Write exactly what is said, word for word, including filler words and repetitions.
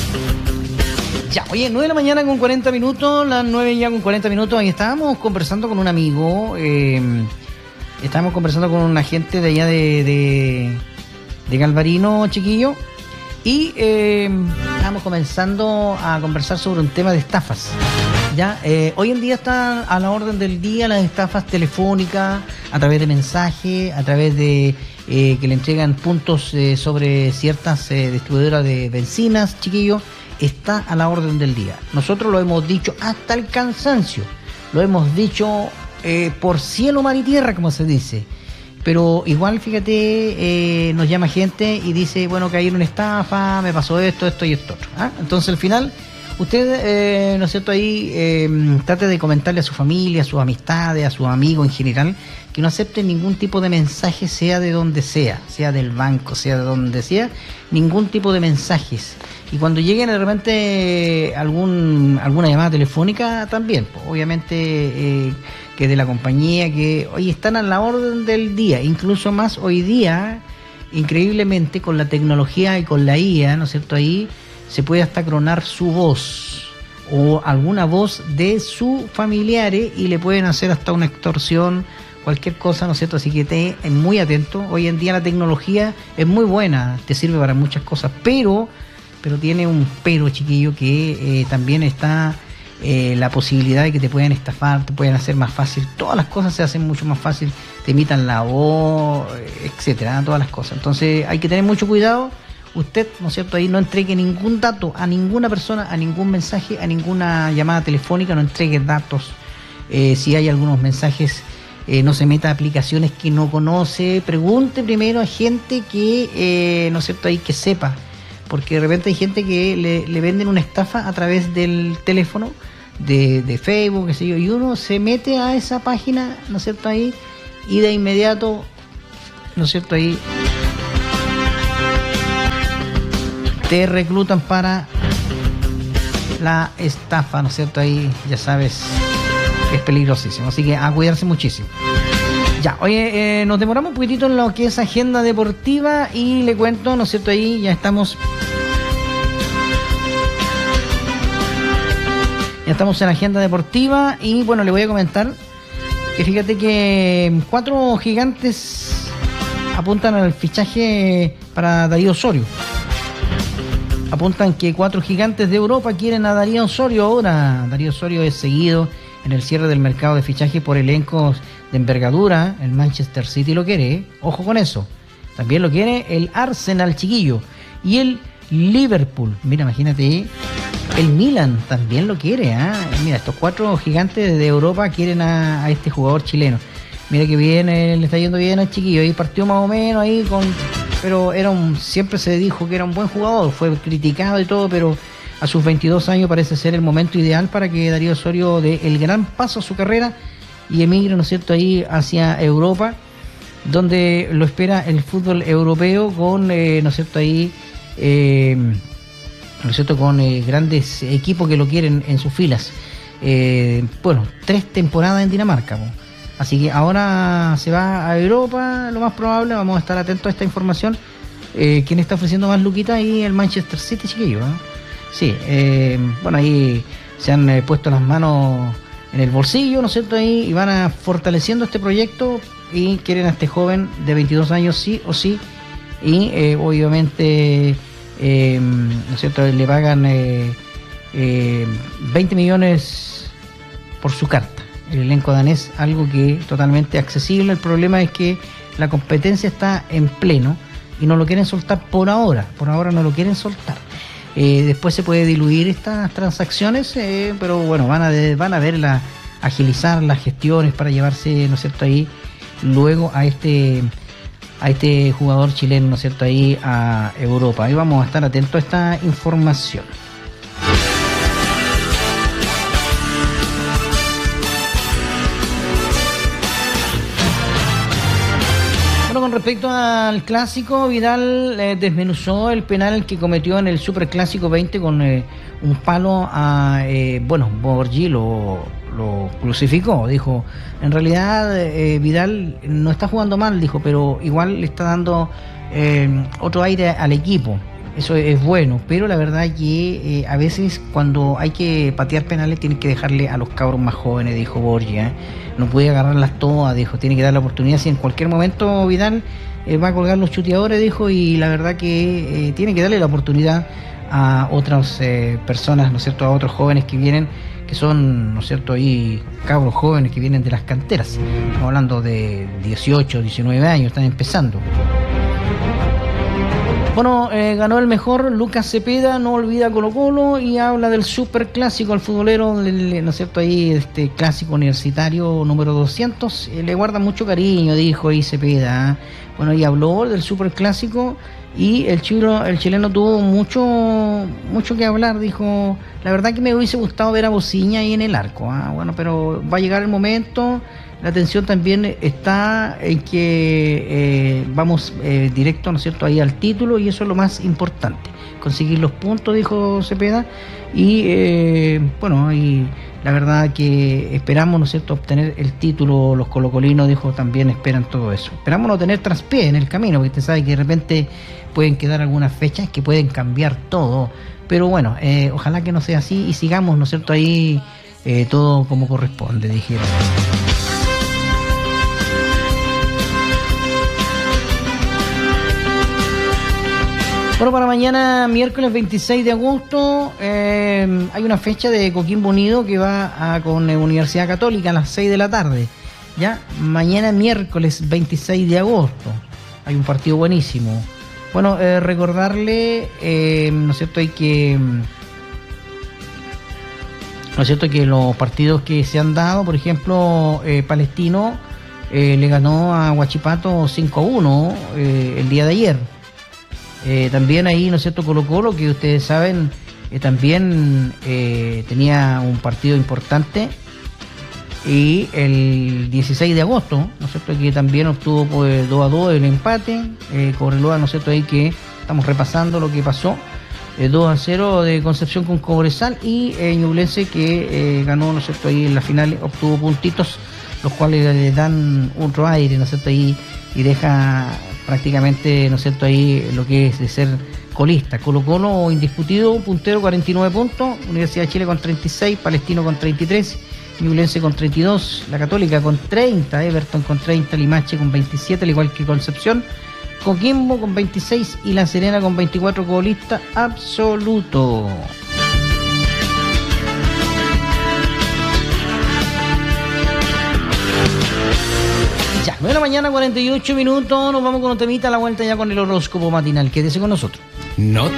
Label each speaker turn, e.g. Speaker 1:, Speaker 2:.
Speaker 1: Ya, oye, nueve de la mañana con cuarenta minutos, las nueve ya con cuarenta minutos, ahí estábamos conversando con un amigo, eh, estábamos conversando con una gente de allá de, de, de Galvarino, chiquillo, y eh, estábamos comenzando a conversar sobre un tema de estafas. Ya, eh, hoy en día están a la orden del día las estafas telefónicas, a través de mensajes, a través de eh, que le entregan puntos eh, sobre ciertas eh, distribuidoras de bencinas, chiquillos. Está a la orden del día. Nosotros lo hemos dicho hasta el cansancio, lo hemos dicho eh, por cielo, mar y tierra, como se dice, pero igual, fíjate, eh, nos llama gente y dice, bueno, caí en una estafa, me pasó esto, esto y esto otro. ¿Ah? Entonces al final, usted, eh, ¿no es cierto?, ahí eh, trate de comentarle a su familia, a sus amistades, a sus amigos en general, que no acepten ningún tipo de mensaje, sea de donde sea, sea del banco, sea de donde sea, ningún tipo de mensajes. Y cuando lleguen de repente algún alguna llamada telefónica también, pues, obviamente eh, que de la compañía, que hoy están a la orden del día, incluso más hoy día, increíblemente con la tecnología y con la I A, ¿no es cierto? Ahí se puede hasta clonar su voz o alguna voz de sus familiares y le pueden hacer hasta una extorsión, cualquier cosa, ¿no es cierto? Así que te es muy atento. Hoy en día la tecnología es muy buena, te sirve para muchas cosas, pero... pero tiene un pero, chiquillo, que eh, también está eh, la posibilidad de que te puedan estafar, te pueden hacer más fácil, todas las cosas se hacen mucho más fácil, te imitan la voz, etcétera, todas las cosas. Entonces hay que tener mucho cuidado. Usted, ¿no es cierto?, ahí no entregue ningún dato a ninguna persona, a ningún mensaje, a ninguna llamada telefónica, no entregue datos. Eh, si hay algunos mensajes, eh, no se meta a aplicaciones que no conoce, pregunte primero a gente que, eh, ¿no es cierto?, ahí que sepa. Porque de repente hay gente que le, le venden una estafa a través del teléfono, de, de Facebook, qué sé yo, y uno se mete a esa página, ¿no es cierto?, ahí, y de inmediato, ¿no es cierto?, ahí te reclutan para la estafa, ¿no es cierto?, ahí ya sabes que es peligrosísimo, así que a cuidarse muchísimo. Ya, oye, eh, nos demoramos un poquitito en lo que es agenda deportiva y le cuento, ¿no es cierto?, ahí ya estamos ya estamos en la agenda deportiva y bueno, le voy a comentar que fíjate que cuatro gigantes apuntan al fichaje para Darío Osorio. Apuntan que cuatro gigantes de Europa quieren a Darío Osorio ahora. Darío Osorio es seguido en el cierre del mercado de fichaje por elencos de envergadura. El Manchester City lo quiere, ¿eh? Ojo con eso. También lo quiere el Arsenal, chiquillo. Y el Liverpool, mira, imagínate, ¿eh? El Milan también lo quiere, ¿ah? ¿eh? Mira, estos cuatro gigantes de Europa quieren a, a este jugador chileno. Mira que bien, eh, le está yendo bien al chiquillo. Ahí partió más o menos ahí con... Pero era un, siempre se dijo que era un buen jugador, fue criticado y todo, pero a sus veintidós años parece ser el momento ideal para que Darío Osorio dé el gran paso a su carrera y emigre, ¿no es cierto?, ahí hacia Europa, donde lo espera el fútbol europeo con, eh, ¿no es cierto?, ahí, eh, ¿no es cierto?, con eh, grandes equipos que lo quieren en sus filas. Eh, bueno, tres temporadas en Dinamarca, ¿no? Así que ahora se va a Europa, lo más probable, vamos a estar atentos a esta información. Eh, ¿Quién está ofreciendo más luquita? Ahí el Manchester City, chiquillo, ¿eh? Sí, eh, bueno, ahí se han eh, puesto las manos en el bolsillo, ¿no es cierto?, ahí, y van a fortaleciendo este proyecto y quieren a este joven de veintidós años sí o sí, y eh, obviamente, eh, ¿no es cierto?, le pagan eh, eh, veinte millones por su carta. El elenco danés, algo que es totalmente accesible. El problema es que la competencia está en pleno y no lo quieren soltar por ahora, por ahora no lo quieren soltar. Eh, después se puede diluir estas transacciones, eh, pero bueno, van a de, van a verla, agilizar las gestiones para llevarse, ¿no es cierto?, ahí luego a este a este jugador chileno, ¿no es cierto?, ahí a Europa. Ahí vamos a estar atentos a esta información. Con respecto al clásico, Vidal eh, desmenuzó el penal que cometió en el Superclásico veinte con eh, un palo a, eh, bueno, Borgi lo, lo crucificó, dijo, en realidad eh, Vidal no está jugando mal, dijo, pero igual le está dando eh, otro aire al equipo. eso es bueno, pero la verdad que eh, a veces cuando hay que patear penales tienen que dejarle a los cabros más jóvenes, dijo Borgia. No puede agarrarlas todas, dijo, tiene que dar la oportunidad. Si en cualquier momento Vidal eh, va a colgar los chuteadores, dijo, y la verdad que eh, tiene que darle la oportunidad a otras eh, personas, ¿no es cierto?, a otros jóvenes que vienen, que son, ¿no es cierto?, ahí cabros jóvenes que vienen de las canteras. Estamos hablando de dieciocho, diecinueve años, están empezando. Bueno, eh, ganó el mejor Lucas Cepeda, no olvida Colo Colo, y habla del superclásico al futbolero, ¿no es cierto? Ahí este clásico universitario número doscientos, eh, le guarda mucho cariño, dijo ahí Cepeda. ¿eh? Bueno, y habló del superclásico y el chileno, el chileno tuvo mucho mucho que hablar, dijo, la verdad que me hubiese gustado ver a Bociña ahí en el arco. ¿eh? Bueno, pero va a llegar el momento. La atención también está en que eh, vamos eh, directo, ¿no es cierto?, ahí al título, y eso es lo más importante, conseguir los puntos, dijo Cepeda, y eh, bueno, ahí la verdad que esperamos, ¿no es cierto?, obtener el título. Los colocolinos, dijo, también esperan todo eso. Esperamos no tener traspié en el camino, porque usted sabe que de repente pueden quedar algunas fechas que pueden cambiar todo, pero bueno, eh, ojalá que no sea así y sigamos, ¿no es cierto?, ahí eh, todo como corresponde, dijeron. Bueno, para mañana, miércoles veintiséis de agosto, eh, hay una fecha de Coquimbo Unido que va a, con eh, Universidad Católica a las seis de la tarde. Ya, mañana miércoles veintiséis de agosto, hay un partido buenísimo. Bueno, eh, recordarle, eh, ¿no es cierto?, hay que, ¿no es cierto?, que los partidos que se han dado, por ejemplo, eh, Palestino eh, le ganó a Huachipato cinco a uno eh, el día de ayer. Eh, también ahí, ¿no es cierto?, Colo Colo, que ustedes saben, eh, también eh, tenía un partido importante, y el dieciséis de agosto, ¿no es cierto?, que también obtuvo pues dos a dos el empate, eh, Cobreloa, ¿no es cierto?, ahí que estamos repasando lo que pasó, eh, dos a cero de Concepción con Cobresal, y eh, Ñublense que eh, ganó, ¿no es cierto?, ahí en la final, obtuvo puntitos, los cuales le dan otro aire, ¿no es cierto?, ahí, y deja prácticamente, ¿no es cierto?, ahí lo que es de ser colista. Colo Colo indiscutido, puntero, cuarenta y nueve puntos, Universidad de Chile con treinta y seis, Palestino con treinta y tres, Ñublense con treinta y dos, La Católica con treinta, Everton con treinta, Limache con veintisiete, al igual que Concepción, Coquimbo con veintiséis y La Serena con veinticuatro, colista absoluto. Ya, nueve de la mañana, cuarenta y ocho minutos, nos vamos con un temita a la vuelta ya con el horóscopo matinal. Quédese con nosotros.
Speaker 2: No